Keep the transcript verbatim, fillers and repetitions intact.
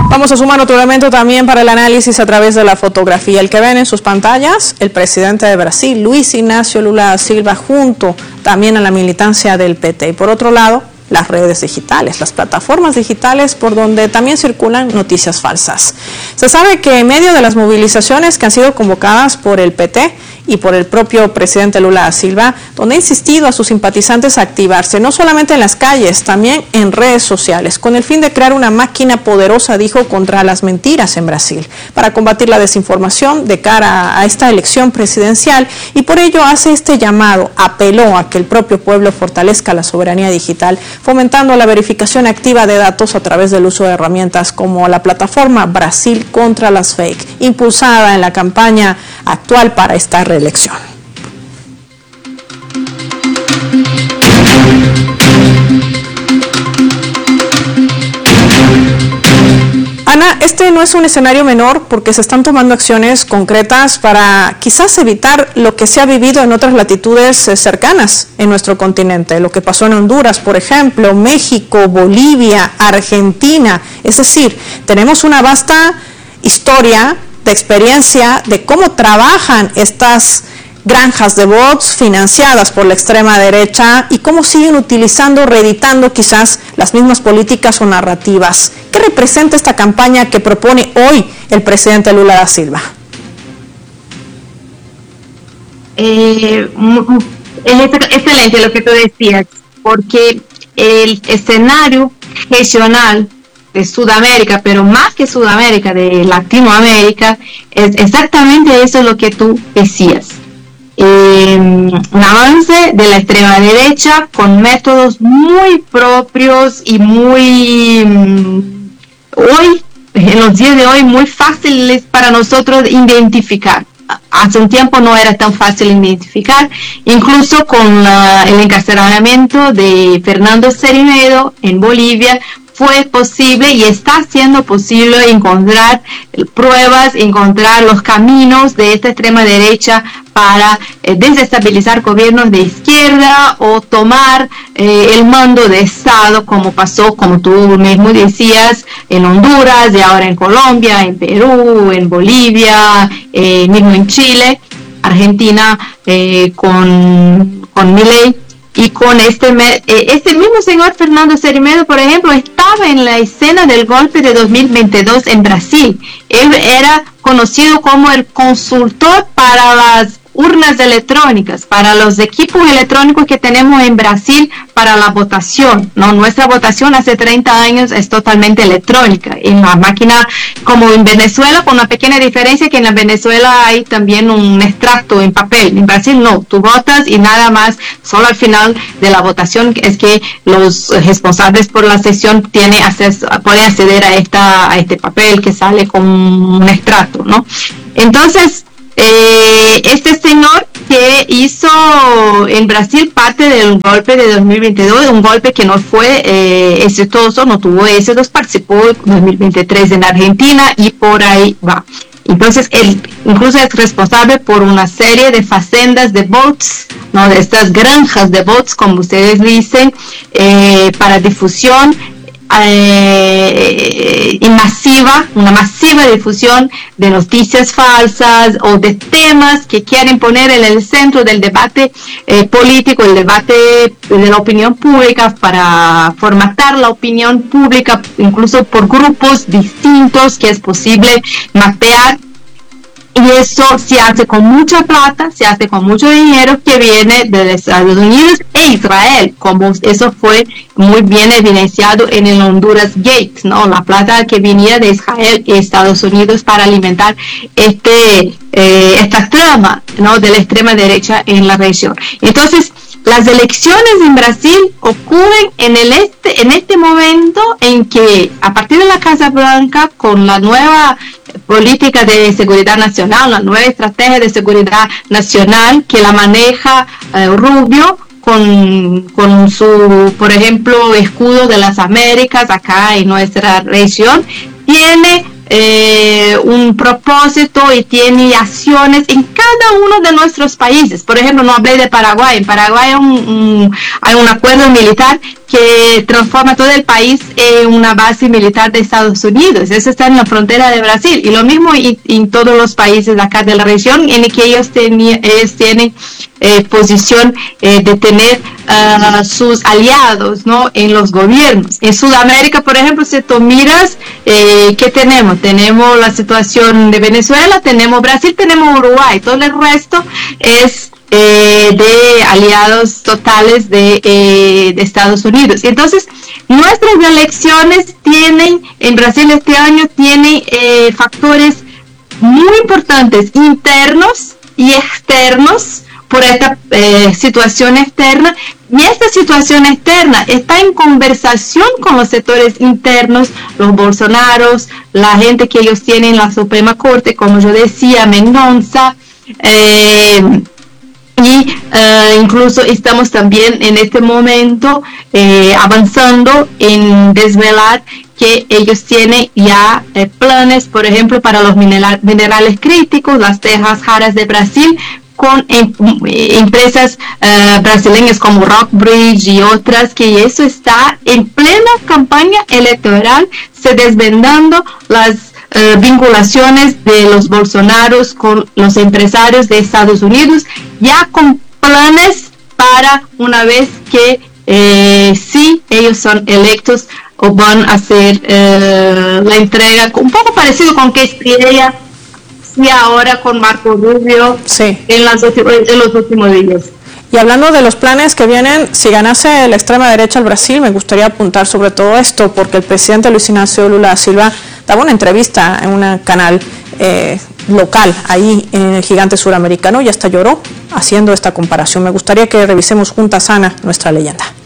Vamos a sumar otro elemento también para el análisis a través de la fotografía. El que ven en sus pantallas, el presidente de Brasil, Luis Ignacio Lula da Silva, junto también a la militancia del P T. Y por otro lado, las redes digitales, las plataformas digitales por donde también circulan noticias falsas. Se sabe que en medio de las movilizaciones que han sido convocadas por el P T y por el propio presidente Lula da Silva, donde ha insistido a sus simpatizantes a activarse, no solamente en las calles, también en redes sociales, con el fin de crear una máquina poderosa, dijo, contra las mentiras en Brasil, para combatir la desinformación de cara a esta elección presidencial, y por ello hace este llamado, apeló a que el propio pueblo fortalezca la soberanía digital, fomentando la verificación activa de datos a través del uso de herramientas como la plataforma Brasil contra las Fake, impulsada en la campaña actual para esta reelección. Ana, este no es un escenario menor porque se están tomando acciones concretas para quizás evitar lo que se ha vivido en otras latitudes cercanas en nuestro continente, lo que pasó en Honduras, por ejemplo, México, Bolivia, Argentina. Es decir, tenemos una vasta historia de experiencia de cómo trabajan estas granjas de bots financiadas por la extrema derecha y cómo siguen utilizando, reeditando quizás las mismas políticas o narrativas. ¿Qué representa esta campaña que propone hoy el presidente Lula da Silva? Eh, es excelente lo que tú decías, porque el escenario regional de Sudamérica, pero más que Sudamérica, de Latinoamérica, es exactamente eso lo que tú decías. Eh, un avance de la extrema derecha con métodos muy propios y muy, um, hoy, en los días de hoy, muy fáciles para nosotros identificar. Hace un tiempo no era tan fácil identificar, incluso con uh, el encarcelamiento de Fernando Cermeño en Bolivia, fue posible y está siendo posible encontrar pruebas, encontrar los caminos de esta extrema derecha para eh, desestabilizar gobiernos de izquierda o tomar eh, el mando de Estado, como pasó, como tú mismo decías, en Honduras, y ahora en Colombia, en Perú, en Bolivia, eh, mismo en Chile, Argentina, eh, con, con Milei. Y con este, este mismo señor Fernando Cermeño, por ejemplo, estaba en la escena del golpe de dos mil veintidós en Brasil. Él era conocido como el consultor para las urnas electrónicas, para los equipos electrónicos que tenemos en Brasil para la votación, ¿no? Nuestra votación hace treinta años es totalmente electrónica, en la máquina, como en Venezuela, con una pequeña diferencia que en la Venezuela hay también un extracto en papel. En Brasil no, tú votas y nada más, solo al final de la votación es que los responsables por la sesión tienen acceso, pueden acceder a esta a este papel que sale con un extracto, ¿no? Entonces, Eh, este señor que hizo en Brasil parte del golpe de dos mil veintidós, un golpe que no fue eh, exitoso, no tuvo éxitos, participó en dos mil veintitrés en Argentina y por ahí va. Entonces, él incluso es responsable por una serie de facendas de bots, ¿no? De estas granjas de bots, como ustedes dicen, eh, para difusión Eh, y masiva, una masiva difusión de noticias falsas o de temas que quieren poner en el centro del debate eh, político, el debate de la opinión pública, para formatar la opinión pública, incluso por grupos distintos que es posible mapear. Y eso se hace con mucha plata, se hace con mucho dinero que viene de Estados Unidos e Israel, como eso fue muy bien evidenciado en el Honduras Gate, ¿no? La plata que venía de Israel y Estados Unidos para alimentar este eh, esta trama, ¿no? De la extrema derecha en la región. Entonces, las elecciones en Brasil ocurren en el este, en este momento en que, a partir de la Casa Blanca, con la nueva política de seguridad nacional, la nueva estrategia de seguridad nacional que la maneja eh, Rubio, con, con su, por ejemplo, escudo de las Américas acá en nuestra región, tiene eh, un propósito y tiene acciones en cada uno de nuestros países. Por ejemplo, no hablé de Paraguay. En Paraguay hay un, un, hay un acuerdo militar que transforma todo el país en una base militar de Estados Unidos. Eso está en la frontera de Brasil. Y lo mismo en todos los países de acá de la región, en el que ellos, teni, ellos tienen eh, posición eh, de tener uh, sus aliados, ¿no?, en los gobiernos. En Sudamérica, por ejemplo, si tú miras, eh, ¿qué tenemos? Tenemos la situación de Venezuela, tenemos Brasil, tenemos Uruguay. Todo el resto es Eh, de aliados totales de, eh, de Estados Unidos. Entonces, nuestras elecciones tienen, en Brasil este año, tienen eh, factores muy importantes, internos y externos, por esta eh, situación externa, y esta situación externa está en conversación con los sectores internos, los Bolsonaros, la gente que ellos tienen en la Suprema Corte, como yo decía, Mendonça, eh, y uh, incluso estamos también en este momento eh, avanzando en desvelar que ellos tienen ya eh, planes, por ejemplo, para los mineral, minerales críticos, las tierras raras de Brasil, con em, empresas uh, brasileñas como Rockbridge y otras, que eso está en plena campaña electoral, se desvendando las Uh, vinculaciones de los Bolsonaros con los empresarios de Estados Unidos, ya con planes para una vez que eh, sí ellos son electos o van a hacer uh, la entrega, un poco parecido con que estrella y ahora con Marco Rubio, sí, en, las, en los últimos días. Y hablando de los planes que vienen, si ganase la extrema derecha al Brasil, me gustaría apuntar sobre todo esto, porque el presidente Luis Ignacio Lula da Silva daba una entrevista en un canal eh, local, ahí en el gigante suramericano, y hasta lloró haciendo esta comparación. Me gustaría que revisemos juntas, Ana, nuestra leyenda.